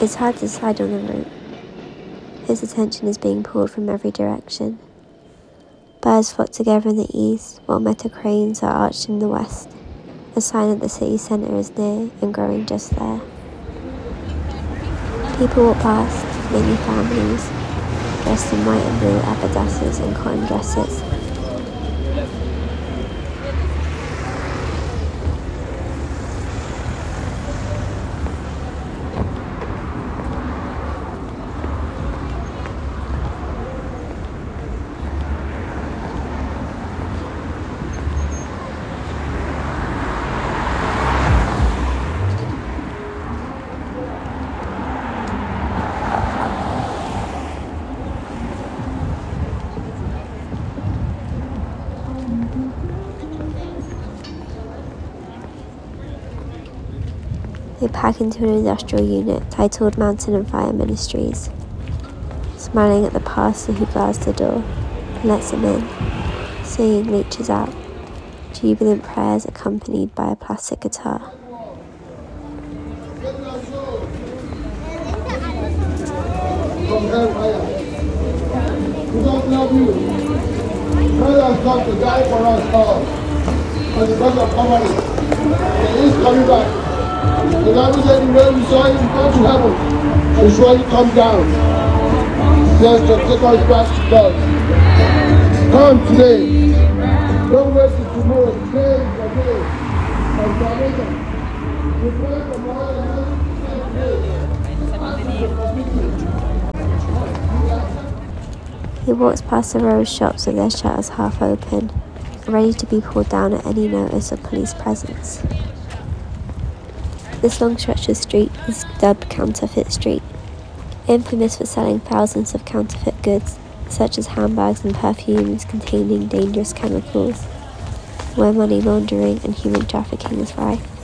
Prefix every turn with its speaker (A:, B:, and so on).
A: It's hard to decide on the route. His attention is being pulled from every direction. Birds flock together in the east, while metal cranes are arched in the west, a sign that the city centre is near and growing just there. People walk past, many families, dressed in white and blue abadasses and cotton dresses. They pack into an industrial unit titled Mountain and Fire Ministries, smiling at the pastor who guards the door and lets them in, singing reaches out, jubilant prayers accompanied by a plastic guitar.
B: From hellfire. We don't love you. Christ has come to die for us all. For the God of Calvary. He is coming back. The Bible said the way we saw him come to heaven and surely come down. Just to take us back to God. Come today. Don't wait till tomorrow. Today is the day of salvation. We pray from all the
A: He walks past a row of shops with their shutters half open, ready to be pulled down at any notice of police presence. This long stretch of street is dubbed Counterfeit Street, infamous for selling thousands of counterfeit goods, such as handbags and perfumes containing dangerous chemicals, where money laundering and human trafficking is rife.